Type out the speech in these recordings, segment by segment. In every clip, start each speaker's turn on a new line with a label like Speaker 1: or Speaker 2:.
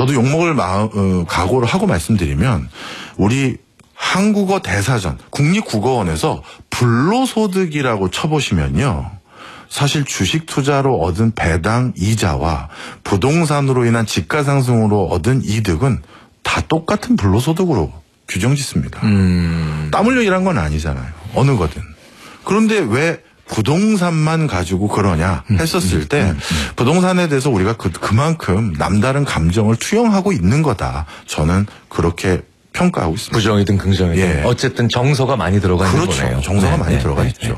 Speaker 1: 저도 욕먹을 각오를 하고 말씀드리면 우리 한국어 대사전 국립국어원에서 불로소득이라고 쳐보시면요. 사실 주식 투자로 얻은 배당 이자와 부동산으로 인한 집가 상승으로 얻은 이득은 다 똑같은 불로소득으로 규정짓습니다. 땀 흘려 일한 건 아니잖아요. 어느 거든. 그런데 왜 부동산만 가지고 그러냐 했었을 때 부동산에 대해서 우리가 그만큼 남다른 감정을 투영하고 있는 거다. 저는 그렇게 평가하고 있습니다.
Speaker 2: 부정이든 긍정이든
Speaker 1: 예.
Speaker 2: 어쨌든 정서가 많이 들어가 있는
Speaker 1: 그렇죠.
Speaker 2: 거네요.
Speaker 1: 정서가 많이 들어가 있죠.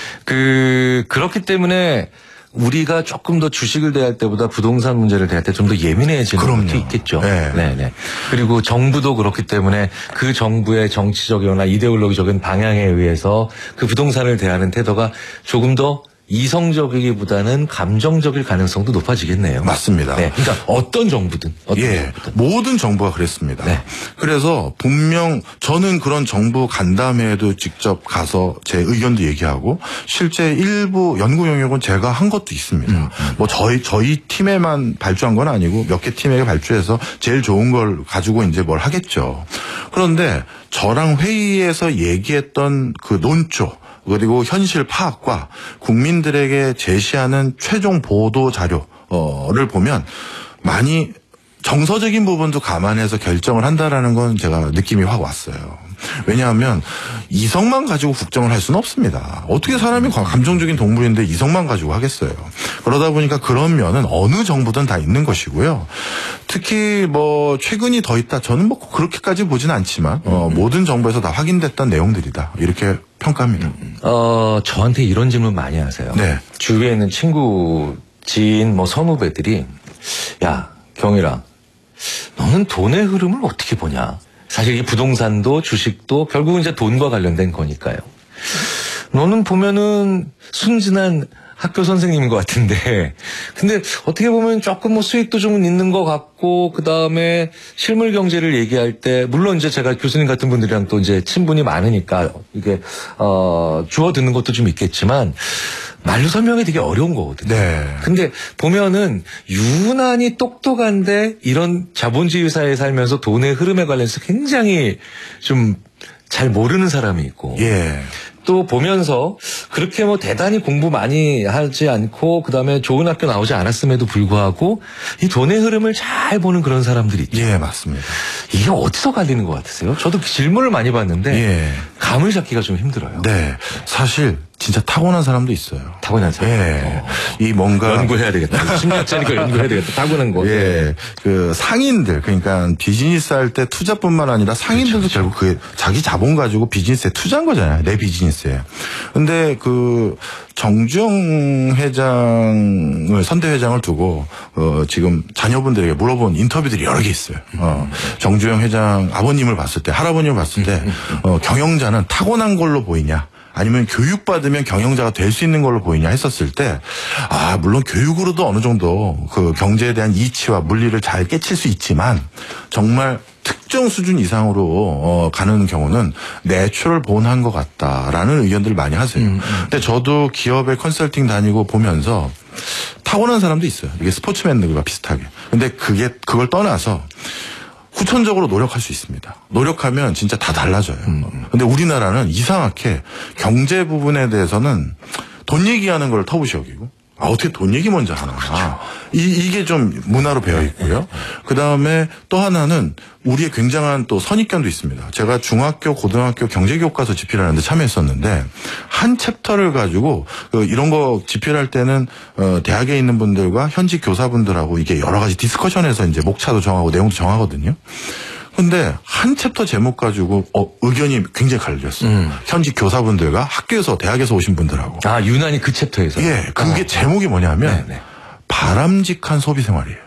Speaker 2: 그렇기 때문에 우리가 조금 더 주식을 대할 때보다 부동산 문제를 대할 때 좀 더 예민해지는 것도 있겠죠.
Speaker 1: 네.
Speaker 2: 그리고 정부도 그렇기 때문에 그 정부의 정치적이거나 이데올로기적인 방향에 의해서 그 부동산을 대하는 태도가 조금 더 이성적이기보다는 감정적일 가능성도 높아지겠네요.
Speaker 1: 맞습니다.
Speaker 2: 네. 그러니까 어떤 정부든.
Speaker 1: 모든 정부가 그랬습니다.
Speaker 2: 네.
Speaker 1: 그래서 분명 저는 그런 정부 간담회에도 직접 가서 제 의견도 얘기하고 실제 일부 연구 영역은 제가 한 것도 있습니다. 뭐 저희 팀에만 발주한 건 아니고 몇 개 팀에게 발주해서 제일 좋은 걸 가지고 이제 뭘 하겠죠. 그런데 저랑 회의에서 얘기했던 그 논조 그리고 현실 파악과 국민들에게 제시하는 최종 보도 자료를 보면 많이 정서적인 부분도 감안해서 결정을 한다라는 건 제가 느낌이 확 왔어요. 왜냐하면 이성만 가지고 국정을 할 수는 없습니다. 어떻게 사람이 감정적인 동물인데 이성만 가지고 하겠어요. 그러다 보니까 그런 면은 어느 정부든 다 있는 것이고요. 특히 뭐 최근이 더 있다. 저는 뭐 그렇게까지 보진 않지만 모든 정부에서 다 확인됐던 내용들이다. 이렇게 평가합니다.
Speaker 2: 저한테 이런 질문 많이 하세요.
Speaker 1: 네.
Speaker 2: 주위에 있는 친구, 지인, 뭐 선후배들이 야, 경일아, 너는 돈의 흐름을 어떻게 보냐? 사실 이 부동산도 주식도 결국은 이제 돈과 관련된 거니까요. 너는 보면은 순진한 학교 선생님인 것 같은데, 근데 어떻게 보면 조금 뭐 수익도 좀 있는 것 같고, 그 다음에 실물 경제를 얘기할 때, 물론 이제 제가 교수님 같은 분들이랑 또 이제 친분이 많으니까, 이게, 주워 듣는 것도 좀 있겠지만, 말로 설명이 되게 어려운 거거든요.
Speaker 1: 네.
Speaker 2: 근데 보면은 유난히 똑똑한데 이런 자본주의 사회에 살면서 돈의 흐름에 관련해서 굉장히 좀 잘 모르는 사람이 있고.
Speaker 1: 예.
Speaker 2: 또 보면서 그렇게 뭐 대단히 공부 많이 하지 않고 그다음에 좋은 학교 나오지 않았음에도 불구하고 이 돈의 흐름을 잘 보는 그런 사람들이 있죠.
Speaker 1: 예, 맞습니다.
Speaker 2: 이게 어디서 갈리는 것 같으세요? 저도 질문을 많이 받는데
Speaker 1: 예.
Speaker 2: 감을 잡기가 좀 힘들어요.
Speaker 1: 네. 사실 진짜 타고난 사람도 있어요.
Speaker 2: 타고난 사람.
Speaker 1: 예. 이 뭔가
Speaker 2: 연구해야 되겠다. 심리학자니까 연구해야 되겠다. 타고난 거.
Speaker 1: 예. 그 상인들 그러니까 비즈니스 할 때 투자뿐만 아니라 상인들도
Speaker 2: 그렇죠.
Speaker 1: 결국 그 자기 자본 가지고 비즈니스에 투자한 거잖아요. 내 비즈니스에. 근데 그 정주영 회장을 선대 회장을 두고 지금 자녀분들에게 물어본 인터뷰들이 여러 개 있어요. 정주영 회장 아버님을 봤을 때 할아버님을 봤을 때 경영자는 타고난 걸로 보이냐? 아니면 교육받으면 경영자가 될 수 있는 걸로 보이냐 했었을 때, 물론 교육으로도 어느 정도 그 경제에 대한 이치와 문리를 잘 깨칠 수 있지만, 정말 특정 수준 이상으로 가는 경우는 내추럴 본한 것 같다라는 의견들을 많이 하세요. 근데 저도 기업에 컨설팅 다니고 보면서 타고난 사람도 있어요. 이게 스포츠맨들과 비슷하게. 근데 그걸 떠나서 후천적으로 노력할 수 있습니다. 노력하면 진짜 다 달라져요. 근데 우리나라는 이상하게 경제 부분에 대해서는 돈 얘기하는 걸 터부시 여기고 어떻게 돈 얘기 먼저 하나.
Speaker 2: 그렇죠.
Speaker 1: 이게 좀 문화로 배어 있고요. 그다음에 또 하나는 우리의 굉장한 또 선입견도 있습니다. 제가 중학교, 고등학교 경제교과서 집필하는데 참여했었는데 한 챕터를 가지고 이런 거 집필할 때는 대학에 있는 분들과 현직 교사분들하고 이게 여러 가지 디스커션에서 이제 목차도 정하고 내용도 정하거든요. 근데 한 챕터 제목 가지고 의견이 굉장히 갈렸어요. 현직 교사분들과 학교에서 대학에서 오신 분들하고.
Speaker 2: 유난히 그 챕터에서.
Speaker 1: 예, 그게 제목이 뭐냐면
Speaker 2: 네네.
Speaker 1: 바람직한 소비 생활이에요.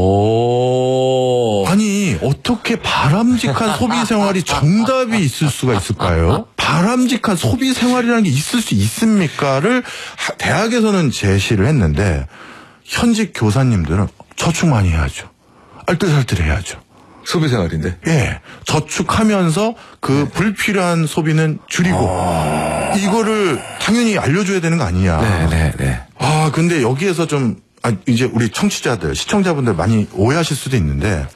Speaker 2: 오.
Speaker 1: 아니 어떻게 바람직한 소비 생활이 정답이 있을 수가 있을까요? 바람직한 소비 생활이라는 게 있을 수 있습니까를 대학에서는 제시를 했는데 현직 교사님들은 저축 많이 해야죠. 알뜰살뜰 해야죠.
Speaker 2: 소비 생활인데.
Speaker 1: 예, 저축하면서 그 불필요한 소비는 줄이고 이거를 당연히 알려줘야 되는 거 아니냐.
Speaker 2: 네네네.
Speaker 1: 근데 여기에서 좀 이제 우리 청취자들, 시청자분들 많이 오해하실 수도 있는데